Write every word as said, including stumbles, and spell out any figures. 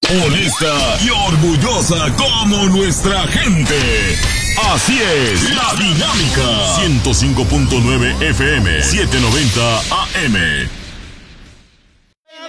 honesta y orgullosa como nuestra gente. Así es, La Dinámica. ciento cinco punto nueve F M, setecientos noventa A M.